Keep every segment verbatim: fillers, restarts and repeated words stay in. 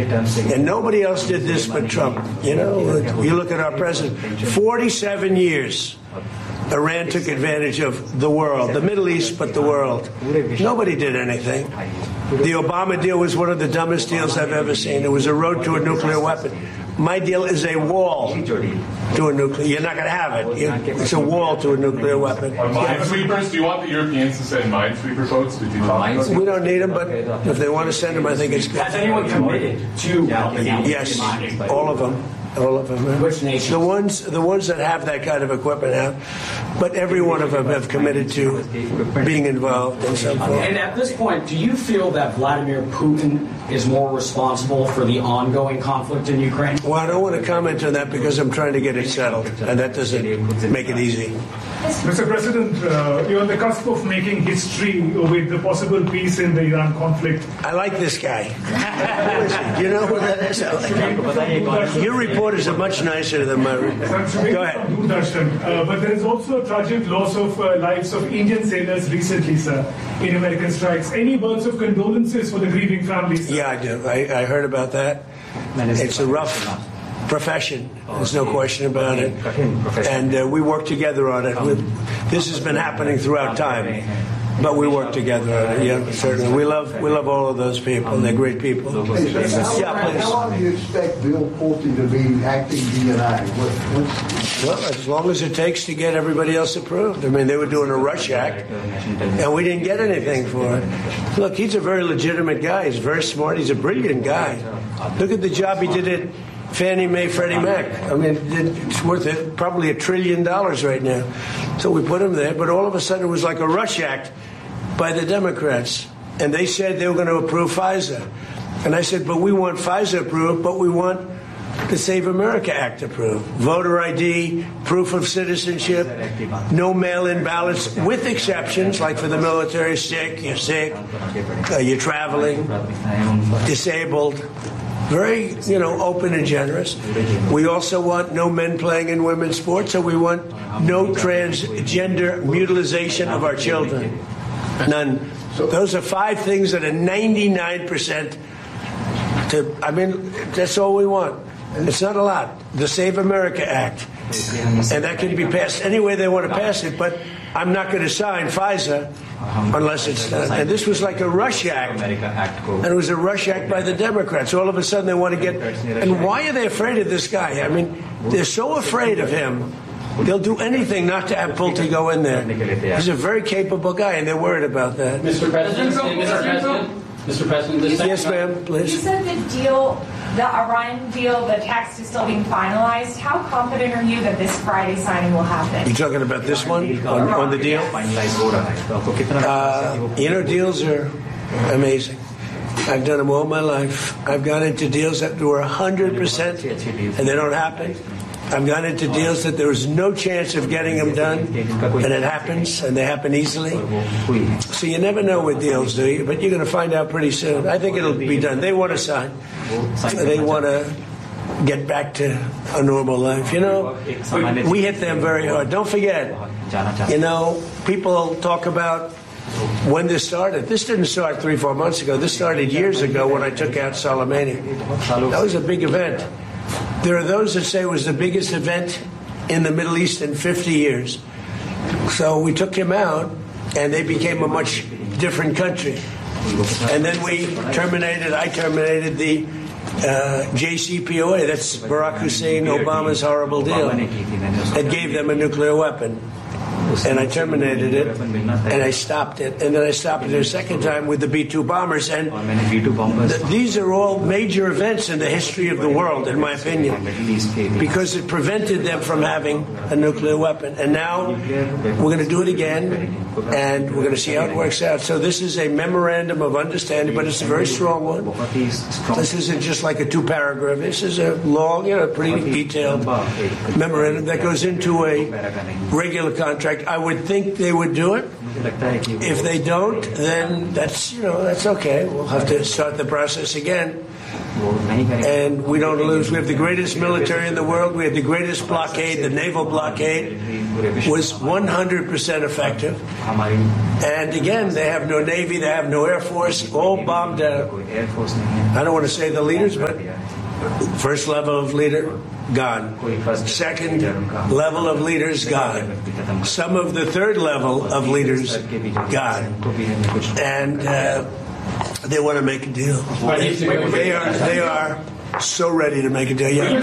And nobody else did this but Trump. You know, you look at our president, forty-seven years. Iran took advantage of the world, the Middle East, but the world. Nobody did anything. The Obama deal was one of the dumbest deals I've ever seen. It was a road to a nuclear weapon. My deal is a wall to a nuclear. You're not going to have it. You, it's a wall to a nuclear weapon. Minesweepers? Do you want the Europeans to send minesweeper votes? Did you talk about We don't need them, but if they want to send them, I think it's good. Has anyone committed to? Yes, all of them. All of them. Which nations? The ones, the ones that have that kind of equipment have, but every one of them have committed to being involved in some form. And at this point, do you feel that Vladimir Putin is more responsible for the ongoing conflict in Ukraine? Well, I don't want to comment on that because I'm trying to get it settled, and that doesn't make it easy. Mister President, uh, you're on the cusp of making history with the possible peace in the Iran conflict. I like this guy. You know who that is? Your reporters are much nicer than my reporters. Go ahead. Uh, but there is also a tragic loss of uh, lives of Indian sailors recently, sir, in American strikes. Any words of condolences for the grieving families, sir? Yeah, I do. I, I heard about that. It's a rough profession. There's no question about it. And uh, we work together on it. We've, this has been happening throughout time. But we work together on it, yeah, certainly. We love we love all of those people. They're great people. How, Yeah, please. how long do you expect Bill Pulte to be acting D N I? What, what's... Well, as long as it takes to get everybody else approved. I mean, they were doing a rush act, and we didn't get anything for it. Look, he's a very legitimate guy. He's very smart. He's a brilliant guy. Look at the job he did at Fannie Mae, Freddie Mac. I mean, it's worth it, probably a trillion dollars right now. So we put him there, but all of a sudden it was like a rush act by the Democrats. And they said they were going to approve FISA. And I said, but we want FISA approved, but we want the Save America Act approved. Voter I D, proof of citizenship, no mail-in ballots, with exceptions, like for the military, sick, you're sick, uh, you're traveling, disabled. Very, you know, open and generous. We also want no men playing in women's sports, so we want no transgender mutilization of our children. None. Those are five things that are ninety-nine percent to, I mean, that's all we want. It's not a lot. The Save America Act. And that can be passed any way they want to pass it, but I'm not going to sign FISA unless it's done. And this was like a rush act. And it was a rush act by the Democrats. All of a sudden they want to get... And why are they afraid of this guy? I mean, they're so afraid of him, they'll do anything not to have Pulte go in there. He's a very capable guy, and they're worried about that. Mister President, Mister President, Mister President, this yes, ma'am, please. You said the deal, the Iran deal, the text is still being finalized. How confident are you that this Friday signing will happen? You're talking about this one, on, on the deal? Uh, you know, deals are amazing. I've done them all my life. I've gone into deals that were one hundred percent, and they don't happen. I've gone into deals that there was no chance of getting them done, and it happens, and they happen easily. So you never know with deals, do you? But you're going to find out pretty soon. I think it'll be done. They want to sign. They want to get back to a normal life. You know, we hit them very hard. Don't forget, you know, people talk about when this started. This didn't start three, four months ago. This started years ago when I took out Soleimani. That was a big event. There are those that say it was the biggest event in the Middle East in fifty years. So we took him out, and they became a much different country. And then we terminated, I terminated the uh, J C P O A, that's Barack Hussein Obama's horrible deal, that gave them a nuclear weapon. And I terminated it, and I stopped it, and then I stopped it a second time with the B two bombers. And th- these are all major events in the history of the world, in my opinion, because it prevented them from having a nuclear weapon. And now we're going to do it again, and we're going to see how it works out. So this is a memorandum of understanding, but it's a very strong one. This isn't just like a two-paragraph. This is a long, you know, pretty detailed memorandum that goes into a regular contract. I would think they would do it. If they don't, then that's, you know, that's okay. We'll have to start the process again. And we don't lose. We have the greatest military in the world. We have the greatest blockade, the naval blockade. was one hundred percent effective. And again, they have no Navy, they have no Air Force, all bombed out. I don't want to say the leaders, but first level of leader, gone. Second level of leaders, gone. Some of the third level of leaders, gone. And uh, they want to make a deal. They, they are, they are so ready to make a deal. Yeah.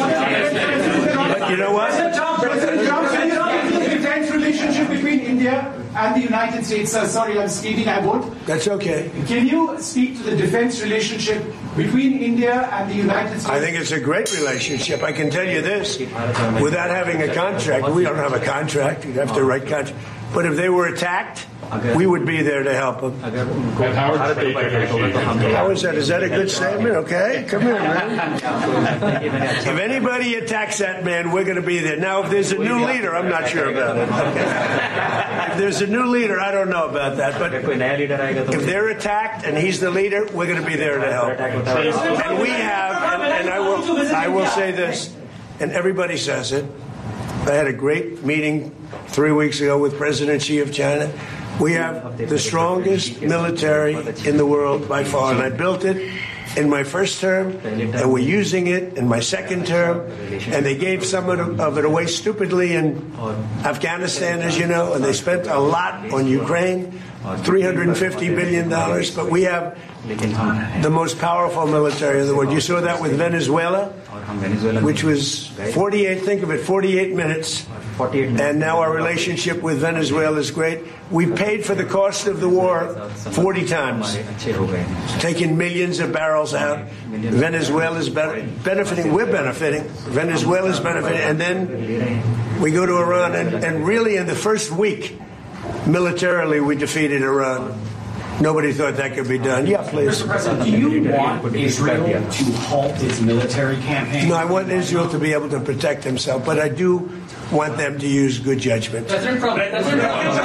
But you know what? President Trump, can you speak to the defense relationship between India and the United States? Uh, sorry, I'm speaking, I won't. That's okay. Can you speak to the defense relationship between India and the United States? I think it's a great relationship. I can tell you this, without having a contract, we don't have a contract, you'd have to write contract. But if they were attacked, we would be there to help them. And Howard State negotiations. How is that? Is that a good statement? Okay, come here, man. If anybody attacks that man, we're going to be there. Now, if there's a new leader, I'm not sure about it. Okay. If there's a new leader, I don't know about that. But if they're attacked and he's the leader, we're going to be there to help. And we have, and, and I will, I will say this, and everybody says it. I had a great meeting three weeks ago with President Xi of China. We have the strongest military in the world by far, and I built it in my first term, and we're using it in my second term, and they gave some of it away stupidly in Afghanistan, as you know, and they spent a lot on Ukraine, three hundred fifty billion dollars, but we have the most powerful military in the world. You saw that with Venezuela, which was forty-eight, think of it, forty-eight minutes. And now our relationship with Venezuela is great. We paid for the cost of the war forty times, taking millions of barrels out. Venezuela is benefiting. We're benefiting. Venezuela is benefiting. And then we go to Iran. And, and really in the first week, militarily, we defeated Iran. Nobody thought that could be done. Yeah, please. Mister President, do you want Israel to halt its military campaign? No, I want Israel to be able to protect himself, but I do want them to use good judgment. President Trump, President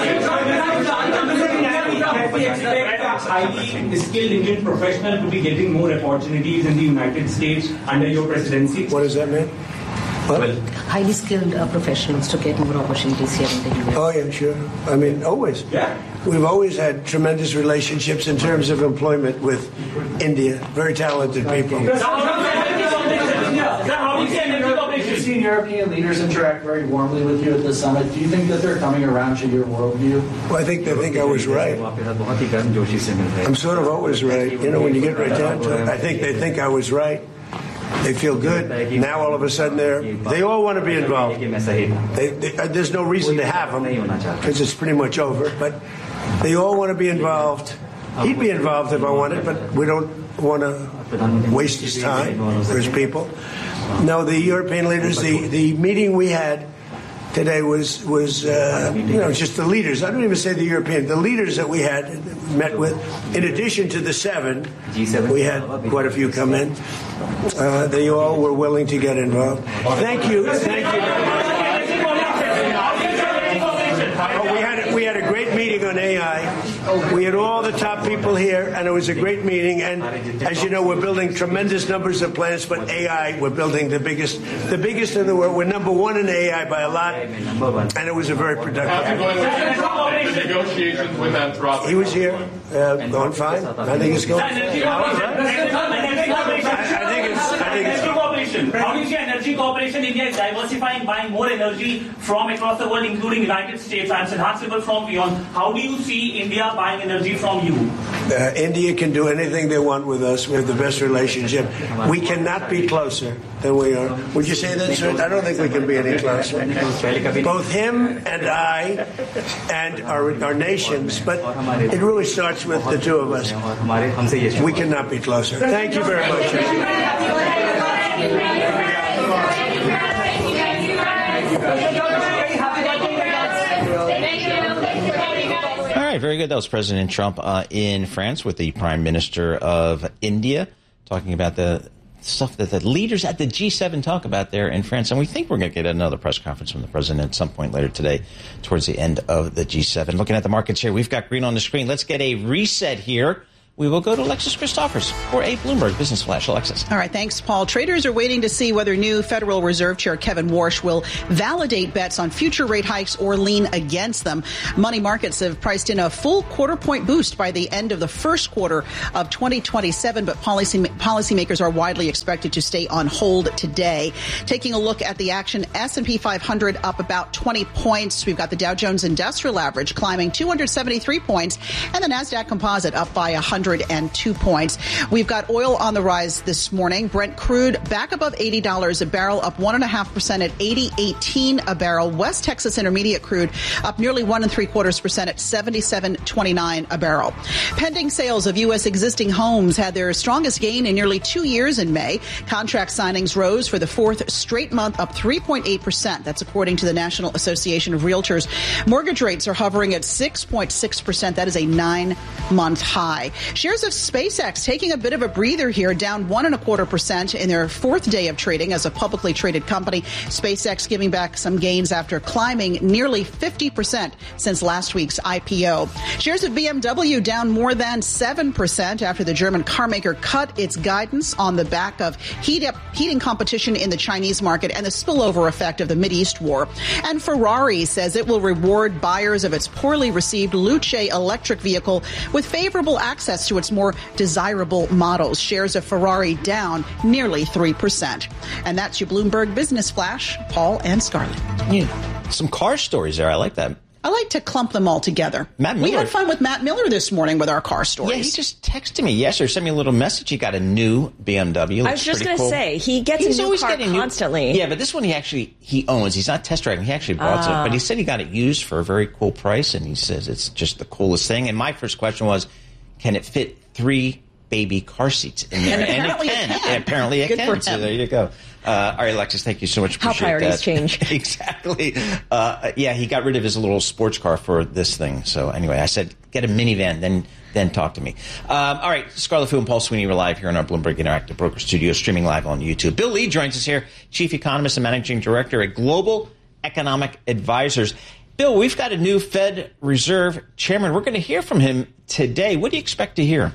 Trump, we expect a highly skilled Indian professional to be getting more opportunities in the United States under your presidency. What does that mean? What? Well, highly skilled uh, professionals to get more opportunities here in the U S. Oh, yeah, sure. I mean, always. Yeah. We've always had tremendous relationships in terms of employment with India. Very talented people. We've seen European leaders interact very warmly with you at the summit. Do you think that they're coming around to your worldview? Well, I think they think I was right. I'm sort of always right. You know, when you get right down to it, I think they think I was right. They feel good. Now all of a sudden they're, they all want to be involved. They, they, uh, there's no reason to have them because it's pretty much over. But they all want to be involved. He'd be involved if I wanted, but we don't want to waste his time for his people. No, the European leaders, the, the meeting we had today was, was uh, you know, just the leaders. I don't even say the European, the leaders that we had met with. In addition to the seven, we had quite a few come in. Uh, they all were willing to get involved. Thank you. Thank you very much. Oh, we had, we had a great meeting on A I. We had all the top people here, and it was a great meeting. And as you know, we're building tremendous numbers of plants, but A I, we're building the biggest, the biggest in the world. We're number one in A I by a lot, and it was a very productive. How's it going with the negotiations with Anthropic? He was here, uh, going fine. I think it's going. I think it's. I think it's. How do you see energy cooperation? India is diversifying, buying more energy from across the world, including United States. I'm Siddharth from beyond. How do you see India buying energy from you? Uh, India can do anything they want with us. We have the best relationship. We cannot be closer than we are. Would you say that, sir? I don't think we can be any closer. Both him and I and our, our nations, but it really starts with the two of us. We cannot be closer. Thank you very much. All right, very good. That was President Trump uh, in France with the Prime Minister of India, talking about the stuff that the leaders at the G seven talk about there in France. And we think we're going to get another press conference from the president at some point later today towards the end of the G seven. Looking at the markets here, we've got green on the screen. Let's get a reset here we will go to Alexis Christophers for a Bloomberg Business Flash. Alexis. All right, thanks, Paul. Traders are waiting to see whether new Federal Reserve Chair Kevin Warsh will validate bets on future rate hikes or lean against them. Money markets have priced in a full quarter point boost by the end of the first quarter of twenty twenty-seven, but policy policymakers are widely expected to stay on hold today. Taking a look at the action, S and P five hundred up about twenty points. We've got the Dow Jones Industrial Average climbing two hundred seventy-three points, and the NASDAQ Composite up by one hundred two points. We've got oil on the rise this morning. Brent crude back above eighty dollars a barrel, up one and a half percent at eighty eighteen a barrel. West Texas Intermediate crude up nearly one and three quarters percent at seventy-seven twenty-nine a barrel. Pending sales of U S existing homes had their strongest gain in nearly two years in May. Contract signings rose for the fourth straight month, up three point eight percent. That's according to the National Association of Realtors. Mortgage rates are hovering at six point six percent. That is a nine-month high. Shares of SpaceX taking a bit of a breather here, down one and a quarter percent in their fourth day of trading as a publicly traded company. SpaceX giving back some gains after climbing nearly fifty percent since last week's I P O. Shares of B M W down more than seven percent after the German carmaker cut its guidance on the back of heat up, heating competition in the Chinese market and the spillover effect of the Mideast war. And Ferrari says it will reward buyers of its poorly received Luce electric vehicle with favorable access to its more desirable models. Shares of Ferrari down nearly three percent. And that's your Bloomberg Business Flash. Paul and Scarlett. Yeah. Some car stories there. I like that. I like to clump them all together. Matt Miller. We had fun with Matt Miller this morning with our car stories. Yeah, he just texted me yesterday, sent me a little message. He got a new B M W. I was just going to cool. say, he gets He's a new always car getting constantly. New, yeah, but this one he actually, he owns. He's not test driving. He actually bought uh. it. But he said he got it used for a very cool price, and he says it's just the coolest thing. And my first question was, can it fit three baby car seats in there? And, and apparently it can. it can. Apparently it Good can. So there you go. Uh, all right, Alexis, thank you so much. How Appreciate priorities that. change. Exactly. Uh, yeah, he got rid of his little sports car for this thing. So anyway, I said, get a minivan, then then talk to me. Um, all right, Scarlett Fu and Paul Sweeney, we're live here in our Bloomberg Interactive Broker Studio, streaming live on YouTube. Bill Lee joins us here, Chief Economist and Managing Director at Global Economic Advisors. Bill, we've got a new Fed Reserve Chairman. We're going to hear from him today. What do you expect to hear?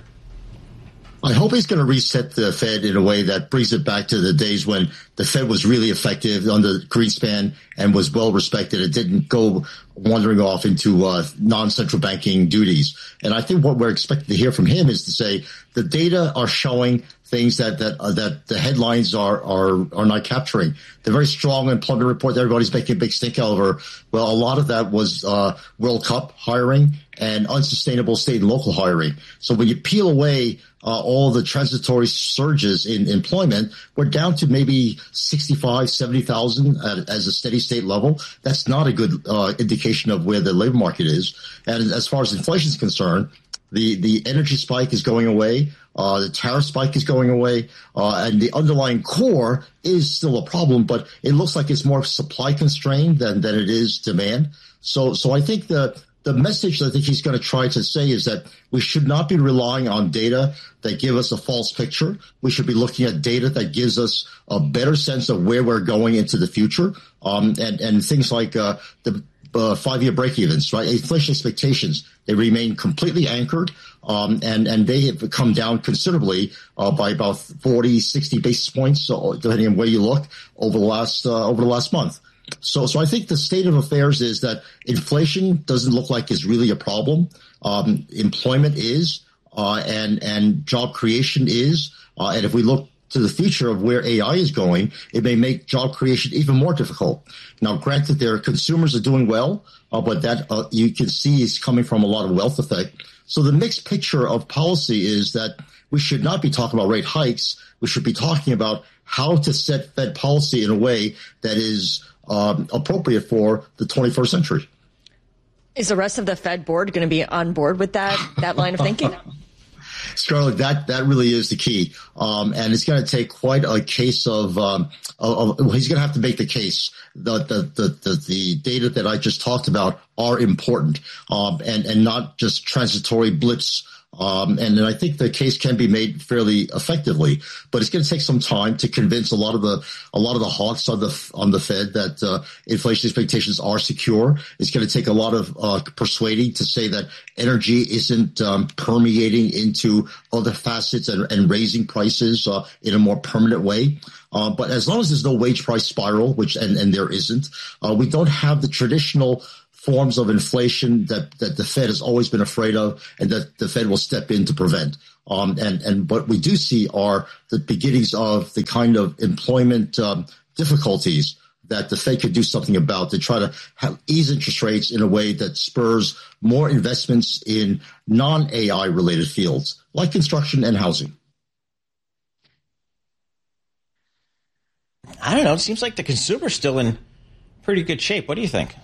I hope he's going to reset the Fed in a way that brings it back to the days when the Fed was really effective under Greenspan and was well respected. It didn't go wandering off into uh, non-central banking duties. And I think what we're expecting to hear from him is to say the data are showing things that that uh, that the headlines are are are not capturing. The very strong employment report that everybody's making a big stink over. Well, a lot of that was uh, World Cup hiring and unsustainable state and local hiring. So when you peel away uh, all the transitory surges in employment, we're down to maybe sixty-five, seventy thousand as a steady state level. That's not a good uh, indication of where the labor market is. And as far as inflation is concerned, the the energy spike is going away. Uh, the tariff spike is going away, uh, and the underlying core is still a problem, but it looks like it's more supply constrained than, than it is demand. So, so I think the, the message that I think he's going to try to say is that we should not be relying on data that give us a false picture. We should be looking at data that gives us a better sense of where we're going into the future. Um, and, and things like, uh, the, Uh, five-year break-evens, right? Inflation expectations, they remain completely anchored, um, and, and they have come down considerably uh, by about forty, sixty basis points, so depending on where you look, over the last uh, over the last month. So, so I think the state of affairs is that inflation doesn't look like it's really a problem. Um, employment is, uh, and and job creation is, uh, and if we look to the future of where A I is going, it may make job creation even more difficult. Now, granted, their consumers are doing well, uh, but that uh, you can see is coming from a lot of wealth effect. So the mixed picture of policy is that we should not be talking about rate hikes. We should be talking about how to set Fed policy in a way that is um, appropriate for the twenty-first century. Is the rest of the Fed board going to be on board with that that line of thinking? Scarlett, that, that really is the key. Um, and it's going to take quite a case of, um, of, of he's going to have to make the case that the, the, the, the data that I just talked about are important, um, and, and not just transitory blips, Um, and then I think the case can be made fairly effectively, but it's going to take some time to convince a lot of the a lot of the hawks on the on the Fed that uh, inflation expectations are secure. It's going to take a lot of uh, persuading to say that energy isn't um, permeating into other facets and, and raising prices uh, in a more permanent way. Uh, but as long as there's no wage price spiral, which and, and there isn't, uh, we don't have the traditional forms of inflation that, that the Fed has always been afraid of and that the Fed will step in to prevent. Um, and, and what we do see are the beginnings of the kind of employment um, difficulties that the Fed could do something about to try to have, ease interest rates in a way that spurs more investments in non-A I related fields like construction and housing. I don't know. It seems like the consumer's still in pretty good shape. What do you think?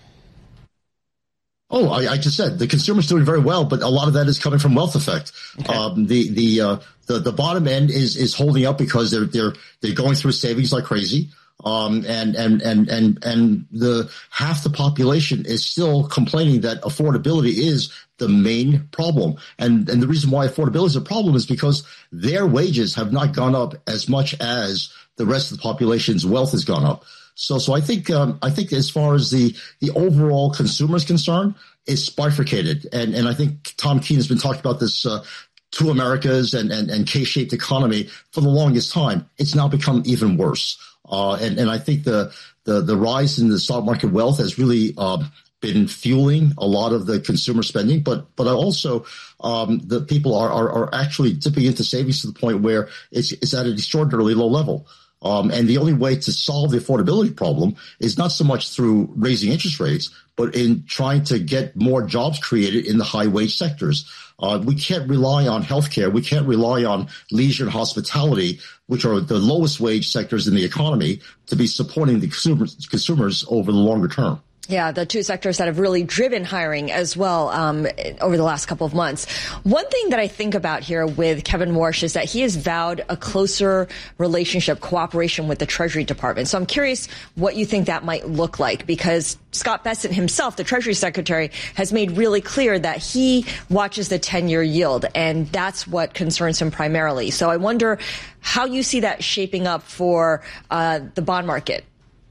Oh, I, I just said the consumer's doing very well, but a lot of that is coming from wealth effect. Okay. Um, the the uh, the the bottom end is is holding up because they're they're they're going through savings like crazy. Um, and and and and and the half the population is still complaining that affordability is the main problem. And and the reason why affordability is a problem is because their wages have not gone up as much as the rest of the population's wealth has gone up. So, so I think, um, I think as far as the, the overall consumer is concerned, it's bifurcated. And, and I think Tom Keene has been talking about this, uh, two Americas and, and, and K-shaped economy for the longest time. It's now become even worse. Uh, and, and I think the, the, the rise in the stock market wealth has really, um, been fueling a lot of the consumer spending, but, but also, um, the people are, are, are actually dipping into savings to the point where it's, it's at an extraordinarily low level. Um, and the only way to solve the affordability problem is not so much through raising interest rates, but in trying to get more jobs created in the high wage sectors. Uh, we can't rely on healthcare. We can't rely on leisure and hospitality, which are the lowest wage sectors in the economy, to be supporting the consumers, consumers over the longer term. Yeah, the two sectors that have really driven hiring as well um, over the last couple of months. One thing that I think about here with Kevin Warsh is that he has vowed a closer relationship, cooperation with the Treasury Department. So I'm curious what you think that might look like, because Scott Bessent himself, the Treasury Secretary, has made really clear that he watches the ten-year yield, and that's what concerns him primarily. So I wonder how you see that shaping up for uh, the bond market.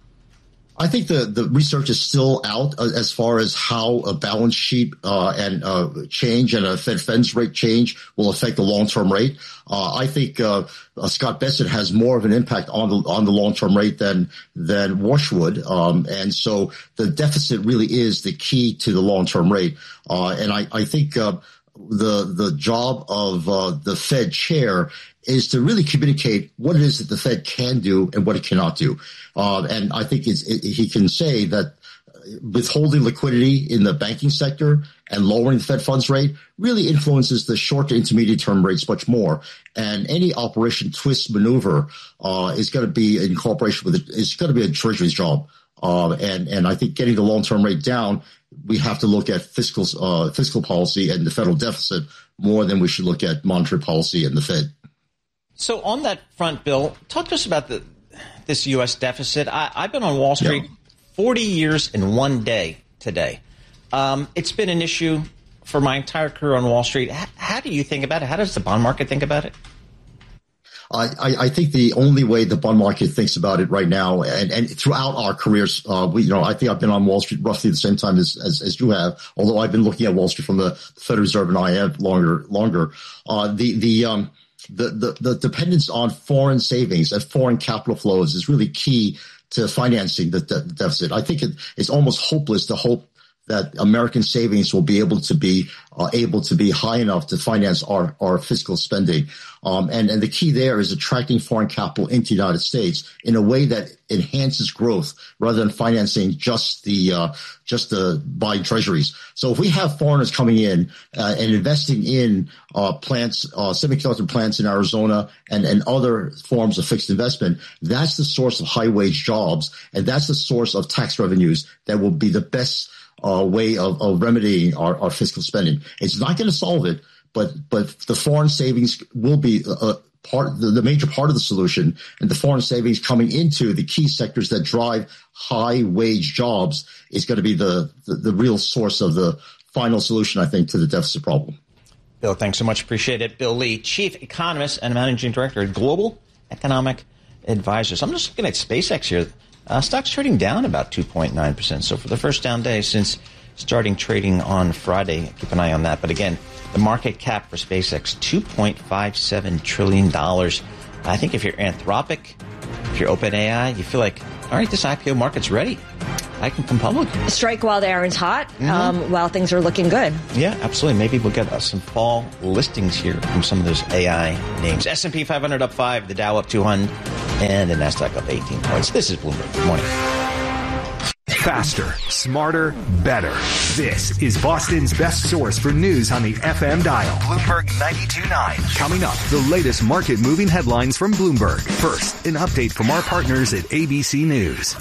I think the, the research is still out uh, as far as how a balance sheet uh, and uh, change and a Fed funds rate change will affect the long-term rate. Uh, I think uh, uh, Scott Bessent has more of an impact on the on the long-term rate than than Warsh would, um, and so the deficit really is the key to the long-term rate. Uh, and I, I think uh, the the job of uh, the Fed chair is to really communicate what it is that the Fed can do and what it cannot do. Uh, and I think it's, it, he can say that withholding liquidity in the banking sector and lowering the Fed funds rate really influences the short to intermediate term rates much more. And any Operation Twist maneuver uh, is going to be in cooperation with it. It's going to be a Treasury's job. Uh, and, and I think getting the long-term rate down, we have to look at fiscal, uh, fiscal policy and the federal deficit more than we should look at monetary policy and the Fed. So on that front, Bill, talk to us about the, this U S deficit. I, I've been on Wall Street yeah. forty years in one day today. Um, it's been an issue for my entire career on Wall Street. How, how do you think about it? How does the bond market think about it? I, I think the only way the bond market thinks about it right now, and, and throughout our careers, uh, we, you know, I think I've been on Wall Street roughly the same time as, as, as you have, although I've been looking at Wall Street from the Federal Reserve and I M F longer, longer. Uh, the, the, um, The, the, the dependence on foreign savings and foreign capital flows is really key to financing the, the deficit. I think it, it's almost hopeless to hope that American savings will be able to be uh, able to be high enough to finance our, our fiscal spending. Um, and, and the key there is attracting foreign capital into the United States in a way that enhances growth rather than financing just the uh, just the buying treasuries. So if we have foreigners coming in uh, and investing in uh, plants, uh, semiconductor plants in Arizona and, and other forms of fixed investment, that's the source of high wage jobs, and that's the source of tax revenues that will be the best Uh, way of, of remedying our, our fiscal spending. It's not going to solve it, but but the foreign savings will be a, a part, the, the major part of the solution, and the foreign savings coming into the key sectors that drive high wage jobs is going to be the, the, the real source of the final solution, I think, to the deficit problem. Bill, thanks so much. Appreciate it. Bill Lee, Chief Economist and Managing Director at Global Economic Advisors. I'm just looking at SpaceX here. Uh, stock's trading down about two point nine percent. So for the first down day since starting trading on Friday, keep an eye on that. But again, the market cap for SpaceX, two point five seven trillion dollars. I think if you're Anthropic, if you're OpenAI, you feel like, all right, this I P O market's ready. I can come public. Strike while the iron's hot, Mm-hmm. um, while things are looking good. Yeah, absolutely. Maybe we'll get uh, some fall listings here from some of those A I names. S and P five hundred up five, the Dow up two hundred, and the Nasdaq up eighteen points. This is Bloomberg. Good morning. Faster, smarter, better. This is Boston's best source for news on the F M dial. Bloomberg ninety-two point nine. Coming up, the latest market-moving headlines from Bloomberg. First, an update from our partners at A B C News.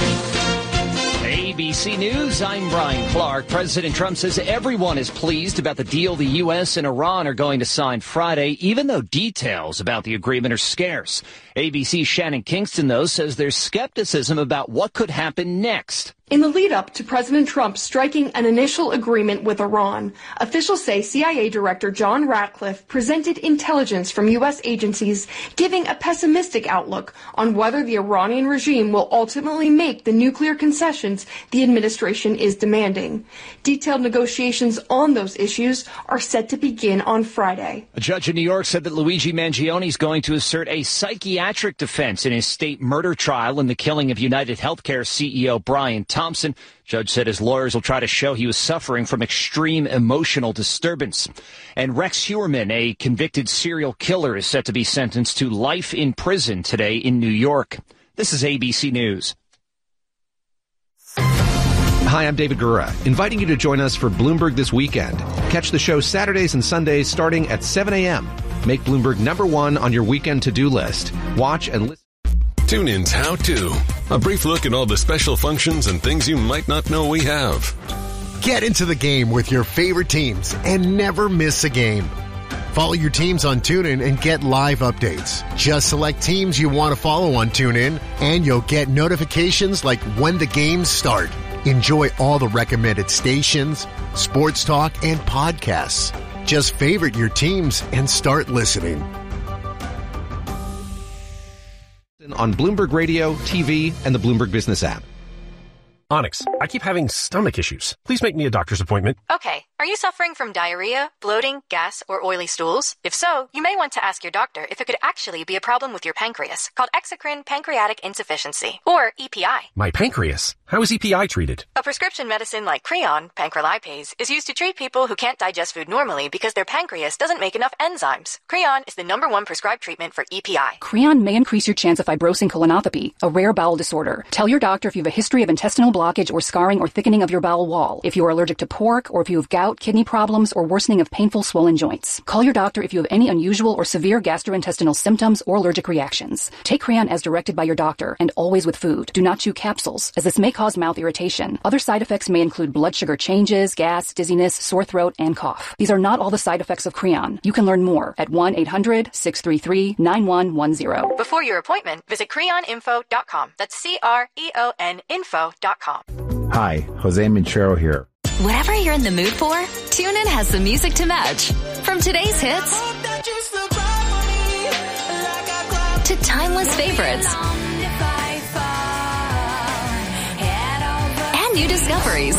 A B C News, I'm Brian Clark. President Trump says everyone is pleased about the deal the U S and Iran are going to sign Friday, even though details about the agreement are scarce. A B C's Shannon Kingston, though, says there's skepticism about what could happen next. In the lead up to President Trump striking an initial agreement with Iran, officials say C I A Director John Ratcliffe presented intelligence from U S agencies giving a pessimistic outlook on whether the Iranian regime will ultimately make the nuclear concessions the administration is demanding. Detailed negotiations on those issues are set to begin on Friday. A judge in New York said that Luigi Mangione is going to assert a psychiatric defense in his state murder trial in the killing of United Healthcare C E O Brian Thompson. Judge said his lawyers will try to show he was suffering from extreme emotional disturbance. And Rex Heuermann, a convicted serial killer, is set to be sentenced to life in prison today in New York. This is A B C News. Hi, I'm David Gura, inviting you to join us for Bloomberg This Weekend. Catch the show Saturdays and Sundays starting at seven a.m. Make Bloomberg number one on your weekend to-do list. Watch and listen. Tune in's How To. A brief look at all the special functions and things you might not know we have. Get into the game with your favorite teams and never miss a game. Follow your teams on TuneIn and get live updates. Just select teams you want to follow on TuneIn, and you'll get notifications like when the games start. Enjoy all the recommended stations, sports talk, and podcasts. Just favorite your teams and start listening. On Bloomberg Radio, T V, and the Bloomberg Business app. Onyx, I keep having stomach issues. Please make me a doctor's appointment. Okay. Are you suffering from diarrhea, bloating, gas, or oily stools? If so, you may want to ask your doctor if it could actually be a problem with your pancreas, called exocrine pancreatic insufficiency, or E P I. My pancreas? How is E P I treated? A prescription medicine like Creon, pancrelipase, is used to treat people who can't digest food normally because their pancreas doesn't make enough enzymes. Creon is the number one prescribed treatment for E P I. Creon may increase your chance of fibrosing colonopathy, a rare bowel disorder. Tell your doctor if you have a history of intestinal blockage or scarring or thickening of your bowel wall, if you are allergic to pork, or if you have gout, kidney problems, or worsening of painful swollen joints. Call your doctor if you have any unusual or severe gastrointestinal symptoms or allergic reactions. Take Creon as directed by your doctor, and always with food. Do not chew capsules, as this may cause mouth irritation. Other side effects may include blood sugar changes, gas, dizziness, sore throat, and cough. These are not all the side effects of Creon. You can learn more at one eight hundred six three three nine one one zero. Before your appointment, visit creon info dot com. That's C R E O N info dot com. Hi, Jose Minchero here. Whatever you're in the mood for, TuneIn has the music to match. From today's hits to timeless favorites and new discoveries.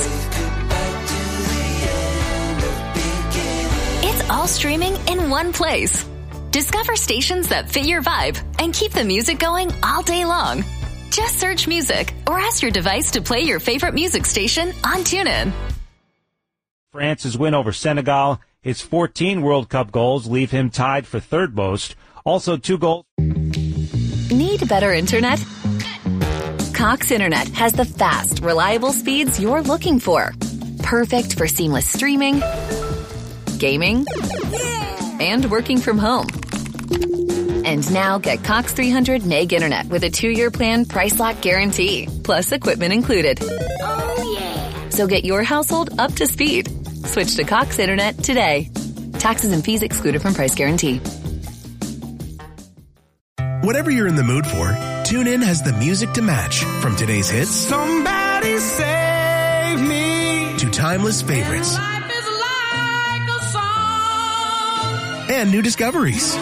It's all streaming in one place. Discover stations that fit your vibe and keep the music going all day long. Just search music or ask your device to play your favorite music station on TuneIn. France's win over Senegal, his fourteen World Cup goals leave him tied for third most. Also two goals. Need better internet? Cox Internet has the fast, reliable speeds you're looking for. Perfect for seamless streaming, gaming, and working from home. And now get Cox three hundred meg internet with a two-year plan price lock guarantee, plus equipment included. Oh, yeah. So get your household up to speed. Switch to Cox Internet today. Taxes and fees excluded from price guarantee. Whatever you're in the mood for, TuneIn has the music to match. From today's hits, Somebody save me, to timeless favorites. Life is like a and new discoveries.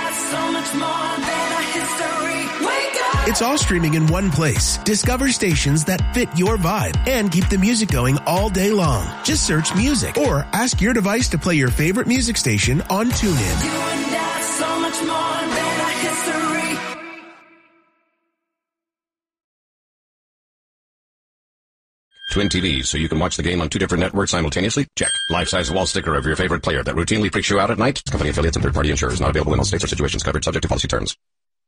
It's all streaming in one place. Discover stations that fit your vibe and keep the music going all day long. Just search music or ask your device to play your favorite music station on TuneIn. Twin T V, so you can watch the game on two different networks simultaneously? Check. Life-size wall sticker of your favorite player that routinely freaks you out at night? Company affiliates and third-party insurers. Not available in all states or situations. Covered subject to policy terms.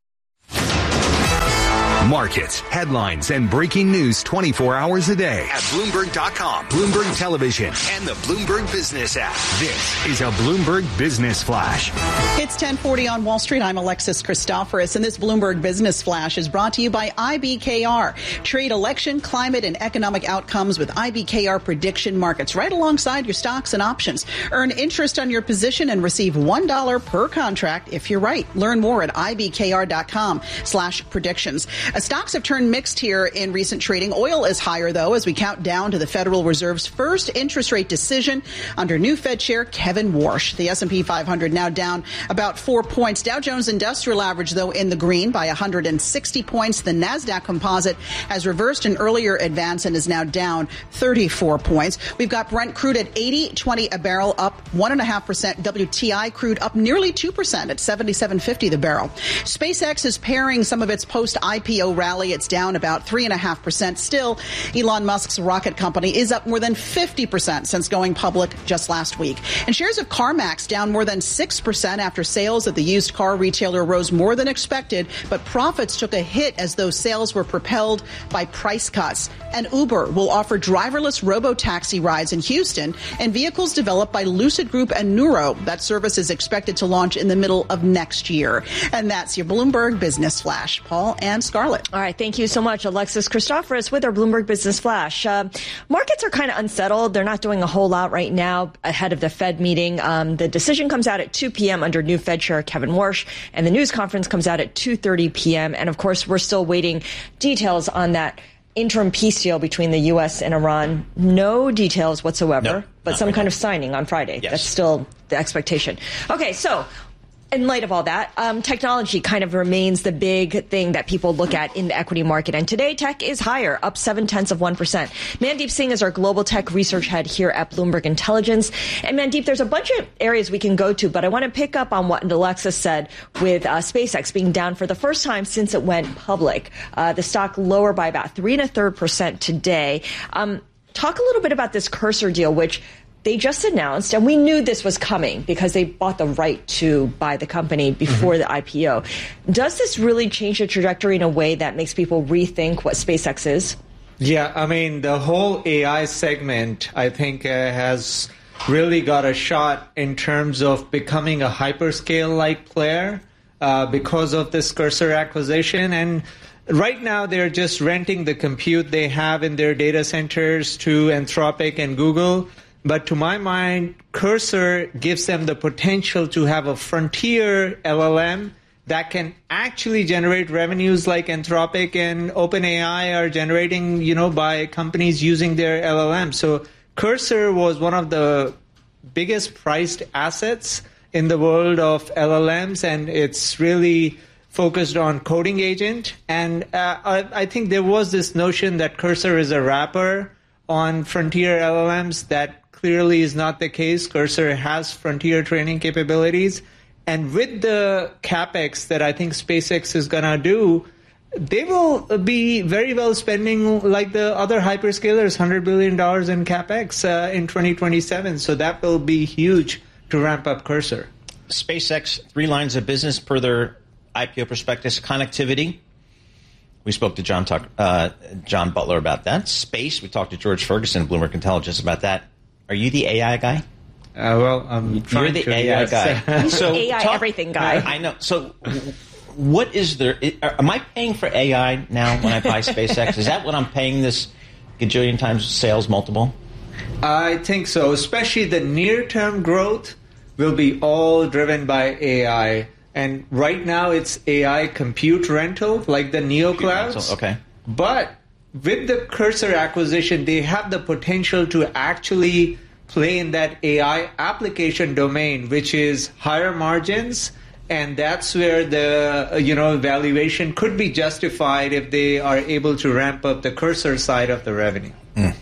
Markets, headlines, and breaking news twenty-four hours a day at Bloomberg dot com, Bloomberg Television, and the Bloomberg Business app. This is a Bloomberg Business Flash. It's ten forty on Wall Street. I'm Alexis Christoforous, and this Bloomberg Business Flash is brought to you by I B K R. Trade election, climate, and economic outcomes with I B K R prediction markets right alongside your stocks and options. Earn interest on your position and receive one dollar per contract if you're right. Learn more at I B K R dot com slash predictions. Uh, stocks have turned mixed here in recent trading. Oil is higher, though, as we count down to the Federal Reserve's first interest rate decision under new Fed Chair Kevin Warsh. The S and P five hundred now down about four points. Dow Jones Industrial Average, though, in the green by one hundred sixty points. The NASDAQ Composite has reversed an earlier advance and is now down thirty-four points. We've got Brent crude at eighty twenty a barrel, up one point five percent. W T I crude up nearly two percent at seventy-seven fifty the barrel. SpaceX is pairing some of its post-I P O rally. It's down about three point five percent. Still, Elon Musk's rocket company is up more than fifty percent since going public just last week. And shares of CarMax down more than six percent after sales at the used car retailer rose more than expected, but profits took a hit as those sales were propelled by price cuts. And Uber will offer driverless robo-taxi rides in Houston and vehicles developed by Lucid Group and Nuro. That service is expected to launch in the middle of next year. And that's your Bloomberg Business Flash. Paul and Scarlett. All right. Thank you so much, Alexis Christoforous, with our Bloomberg Business Flash. Uh, markets are kind of unsettled. They're not doing a whole lot right now ahead of the Fed meeting. Um, the decision comes out at two p.m. under new Fed Chair Kevin Warsh, and the news conference comes out at two thirty p.m. And, of course, we're still waiting details on that interim peace deal between the U S and Iran. No details whatsoever, no, but some right kind now. of signing on Friday. Yes. That's still the expectation. Okay, so in light of all that, um, technology kind of remains the big thing that people look at in the equity market. And today, tech is higher, up seven tenths of one percent. Mandeep Singh is our global tech research head here at Bloomberg Intelligence. And Mandeep, there's a bunch of areas we can go to, but I want to pick up on what Alexis said with uh, SpaceX being down for the first time since it went public. Uh, the stock lower by about three and a third percent today. Um, talk a little bit about this Cursor deal, which they just announced, and we knew this was coming because they bought the right to buy the company before mm-hmm. the I P O. Does this really change the trajectory in a way that makes people rethink what SpaceX is? Yeah, I mean, the whole A I segment, I think, uh, has really got a shot in terms of becoming a hyperscale-like player uh, because of this Cursor acquisition. And right now, they're just renting the compute they have in their data centers to Anthropic and Google. But to my mind, Cursor gives them the potential to have a frontier L L M that can actually generate revenues like Anthropic and OpenAI are generating, you know, by companies using their L L M. So Cursor was one of the biggest priced assets in the world of L L Ms, and it's really focused on coding agent. And uh, I, I think there was this notion that Cursor is a wrapper on frontier L L Ms. That clearly is not the case. Cursor has frontier training capabilities. And with the CapEx that I think SpaceX is going to do, they will be very well spending like the other hyperscalers, one hundred billion dollars in CapEx uh, in twenty twenty-seven. So that will be huge to ramp up Cursor. SpaceX, three lines of business per their I P O prospectus: connectivity. We spoke to John Tuck, uh, John Butler about that. Space, we talked to George Ferguson, Bloomberg Intelligence, about that. Are you the A I guy? Uh, well, I'm You're trying the to, A I yes. guy. He's so the A I talk, everything guy. I know. So what is there? Am I paying for A I now when I buy SpaceX? Is that what I'm paying this gajillion times sales multiple? I think so. Especially the near-term growth will be all driven by A I. And right now it's A I compute rental, like the NeoClouds. Okay. But with the Cursor acquisition, they have the potential to actually play in that A I application domain, which is higher margins. And that's where the, you know, valuation could be justified if they are able to ramp up the Cursor side of the revenue. Mm.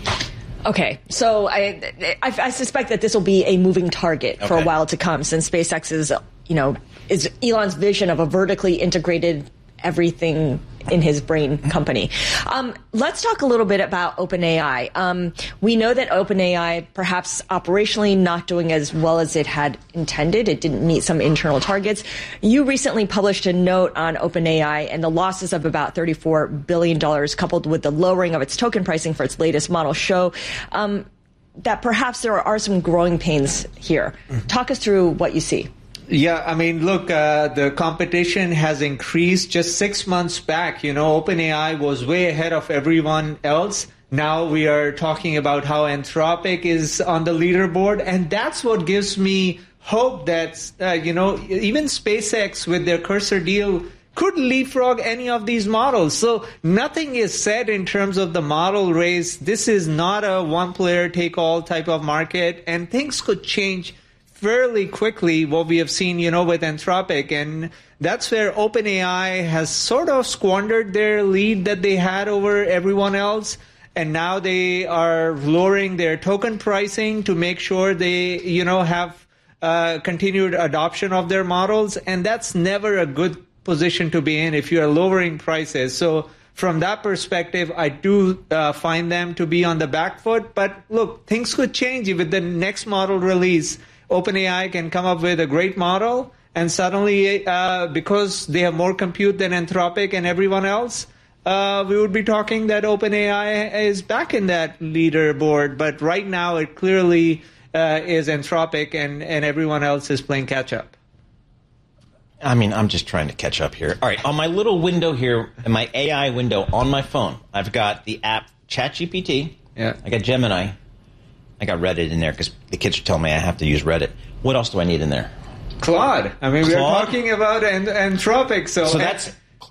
Okay, so I, I, I suspect that this will be a moving target for Okay. a while to come, since SpaceX is, you know, is Elon's vision of a vertically integrated everything in his brain company. Um, let's talk a little bit about OpenAI. Um, we know that OpenAI, perhaps operationally not doing as well as it had intended. It didn't meet some internal targets. You recently published a note on OpenAI and the losses of about thirty-four billion dollars coupled with the lowering of its token pricing for its latest model show um, that perhaps there are some growing pains here. Talk us through what you see. Yeah, I mean, look, uh, the competition has increased. Just six months back, you know, OpenAI was way ahead of everyone else. Now we are talking about how Anthropic is on the leaderboard. And that's what gives me hope that, uh, you know, even SpaceX with their Cursor deal could leapfrog any of these models. So nothing is said in terms of the model race. This is not a one-player-take-all type of market, and things could change fairly quickly, what we have seen, you know, with Anthropic. And that's where OpenAI has sort of squandered their lead that they had over everyone else. And now they are lowering their token pricing to make sure they, you know, have uh, continued adoption of their models. And that's never a good position to be in if you're lowering prices. So from that perspective, I do uh, find them to be on the back foot. But look, things could change with the next model release. OpenAI can come up with a great model, and suddenly, uh, because they have more compute than Anthropic and everyone else, uh, we would be talking that OpenAI is back in that leaderboard. But right now, it clearly uh, is Anthropic, and, and everyone else is playing catch-up. I mean, I'm just trying to catch up here. All right, on my little window here, in my A I window on my phone, I've got the app ChatGPT. Yeah. I got Gemini. I got Reddit in there because the kids are telling me I have to use Reddit. What else do I need in there? Claude. I mean, Claude? we're talking about an- Anthropic. So, So that's...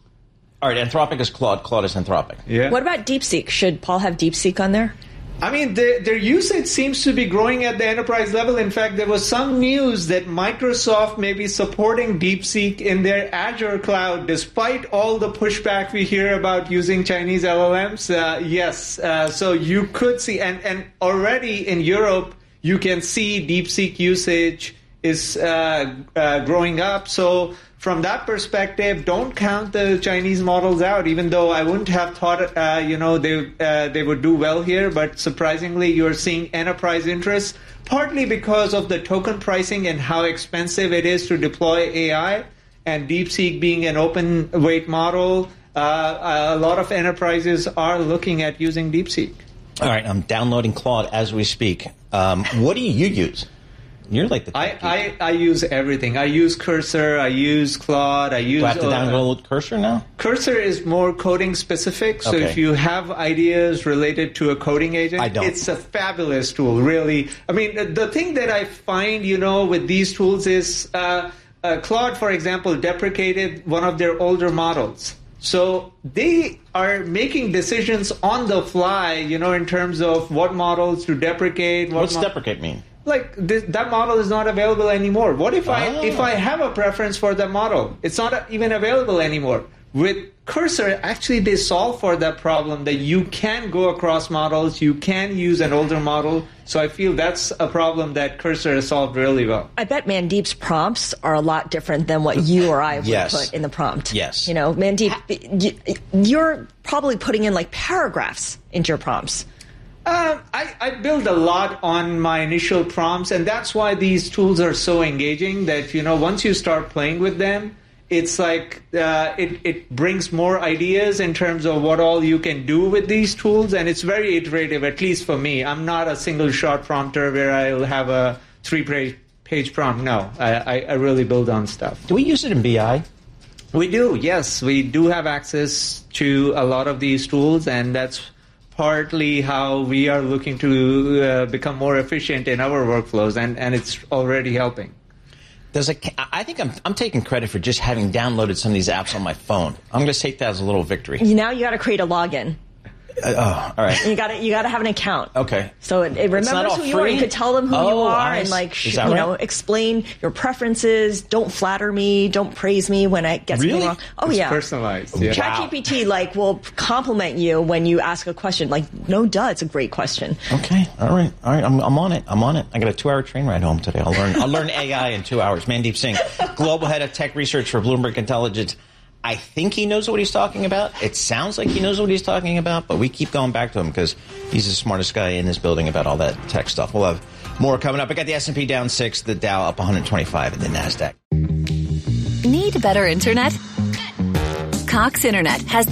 All right, Anthropic is Claude. Claude is Anthropic. Yeah. What about DeepSeek? Should Paul have DeepSeek on there? I mean, the, their usage seems to be growing at the enterprise level. In fact, there was some news that Microsoft may be supporting DeepSeek in their Azure cloud, despite all the pushback we hear about using Chinese L L Ms. Uh, yes, uh, so you could see, and, and already in Europe, you can see DeepSeek usage is uh, uh, growing up. So from that perspective, don't count the Chinese models out, even though I wouldn't have thought, uh, you know, they uh, they would do well here. But surprisingly, you're seeing enterprise interest, partly because of the token pricing and how expensive it is to deploy A I, and DeepSeek being an open weight model. Uh, a lot of enterprises are looking at using DeepSeek. All right, I'm downloading Claude as we speak. Um, what do you use? You're like the I, I, I use everything. I use Cursor. I use Claude. I use. Do I have to uh, download Cursor now? Cursor is more coding specific. So Okay. if you have ideas related to a coding agent, I don't. it's a fabulous tool, really. I mean, the, the thing that I find, you know, with these tools is uh, uh, Claude, for example, deprecated one of their older models. So they are making decisions on the fly, you know, in terms of what models to deprecate. What What's mo- deprecate mean? Like this, that model is not available anymore. What if I Oh. if I have a preference for that model? It's not even available anymore. With Cursor, actually, they solve for that problem that you can go across models, you can use an older model. So I feel that's a problem that Cursor has solved really well. I bet Mandeep's prompts are a lot different than what you or I would Yes. put in the prompt. Yes. You know, Mandeep, y- you're probably putting in like paragraphs into your prompts. Um, I, I build a lot on my initial prompts, and that's why these tools are so engaging that, you know, once you start playing with them, it's like uh, it, it brings more ideas in terms of what all you can do with these tools, and it's very iterative, at least for me. I'm not a single-shot prompter where I'll have a three-page prompt. No, I, I, I really build on stuff. Do we use it in B I? We do, yes. We do have access to a lot of these tools, and that's partly how we are looking to uh, become more efficient in our workflows, and, and it's already helping. Does it, I think I'm, I'm taking credit for just having downloaded some of these apps on my phone. I'm going to take that as a little victory. Now you got to create a login. Uh, oh, all right. You got to you got to have an account. Okay. So it, it remembers who you are. You could tell them who oh, you are I and like sh- you right? know explain your preferences. Don't flatter me. Don't praise me when I get really? something wrong. Oh it's yeah. Personalized. Yeah. ChatGPT like will compliment you when you ask a question. Like no duh, it's a great question. Okay. All right. All right. I'm I'm on it. I'm on it. I got a two hour train ride home today. I'll learn I'll learn A I in two hours. Mandeep Singh, Global Head of Tech Research for Bloomberg Intelligence. I think he knows what he's talking about. It sounds like he knows what he's talking about, but we keep going back to him because he's the smartest guy in this building about all that tech stuff. We'll have more coming up. I got the S and P down six, the Dow up one hundred twenty-five, and the NASDAQ. Need better internet? Cox Internet has